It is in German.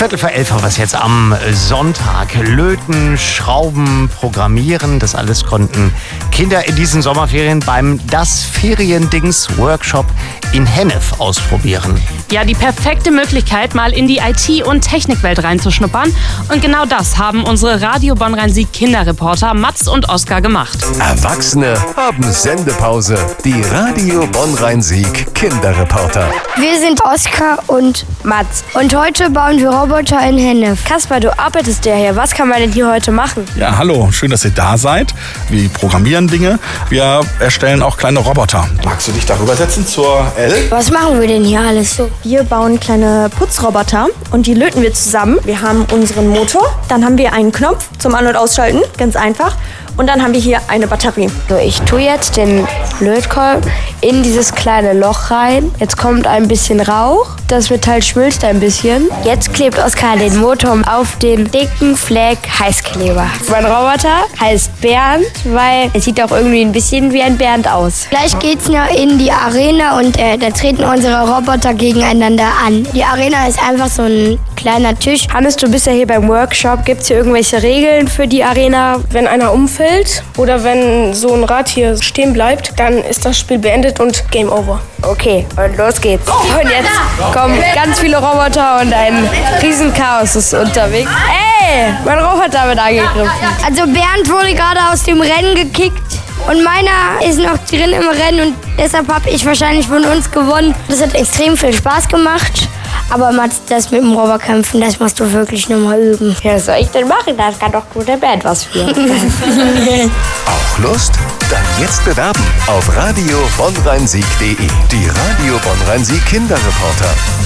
11:15 was jetzt am Sonntag. Löten, Schrauben, Programmieren, das alles konnten Kinder in diesen Sommerferien beim Das Feriendings-Workshop in Hennef ausprobieren. Ja, die perfekte Möglichkeit, mal in die IT- und Technikwelt reinzuschnuppern. Und genau das haben unsere Radio Bonn-Rhein-Sieg Kinderreporter Mats und Oskar gemacht. Erwachsene haben Sendepause. Die Radio Bonn-Rhein-Sieg Kinderreporter. Wir sind Oskar und Mats. Und heute bauen wir Roboter in Hennef. Kaspar, du arbeitest ja hier. Was kann man denn hier heute machen? Ja, hallo. Schön, dass ihr da seid. Wir programmieren Dinge. Wir erstellen auch kleine Roboter. Magst du dich darüber setzen zur L? Was machen wir denn hier alles so? Wir bauen kleine Putzroboter und die löten wir zusammen. Wir haben unseren Motor, dann haben wir einen Knopf zum An- und Ausschalten, ganz einfach. Und dann haben wir hier eine Batterie. So, ich tue jetzt den Lötkolben in dieses kleine Loch rein. Jetzt kommt ein bisschen Rauch. Das Metall schmilzt ein bisschen. Jetzt klebt Oskar den Motor auf den dicken Fleck Heißkleber. Mein Roboter heißt Bernd, weil er sieht auch irgendwie ein bisschen wie ein Bernd aus. Gleich geht's noch in die Arena und da treten unsere Roboter gegeneinander an. Die Arena ist einfach so ein kleiner Tisch. Hannes, du bist ja hier beim Workshop. Gibt es hier irgendwelche Regeln für die Arena? Wenn einer umfällt oder wenn so ein Rad hier stehen bleibt, dann ist das Spiel beendet und Game Over. Okay, und los geht's. Und jetzt kommen ganz viele Roboter und ein Riesenchaos ist unterwegs. Ey, mein Roboter wird angegriffen. Also Bernd wurde gerade aus dem Rennen gekickt. Und meiner ist noch drin im Rennen und deshalb habe ich wahrscheinlich von uns gewonnen. Das hat extrem viel Spaß gemacht. Aber Mats, das mit dem Roboterkämpfen, das musst du wirklich noch mal üben. Ja, was soll ich denn machen? Das kann doch nur der Bernd was für. Auch Lust? Dann jetzt bewerben auf radiobonnrhein-sieg.de. Die Radio Bonn-Rhein-Sieg Kinderreporter.